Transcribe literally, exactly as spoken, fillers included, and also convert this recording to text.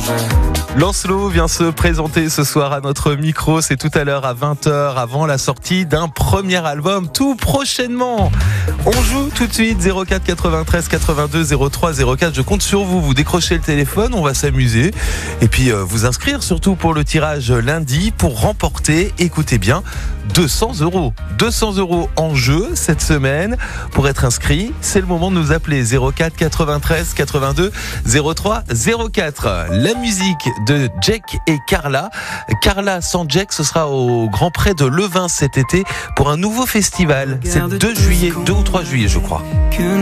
Lancelot vient se présenter ce soir à notre micro, c'est tout à l'heure à vingt heures avant la sortie d'un premier album tout prochainement. On joue tout de suite zéro quatre quatre-vingt-treize quatre-vingt-deux zéro trois zéro quatre. Je compte sur vous, vous décrochez le téléphone, on va s'amuser et puis euh, vous inscrire surtout pour le tirage lundi pour remporter, écoutez bien, deux cents euros. deux cents euros en jeu cette semaine. Pour être inscrit, c'est le moment de nous appeler zéro quatre quatre-vingt-treize quatre-vingt-deux zéro trois zéro quatre. La musique de Jack et Carla. Carla sans Jack, ce sera au Grand Pré de Levin cet été pour un nouveau festival. C'est le deux juillet, deux ou trois juillet je crois.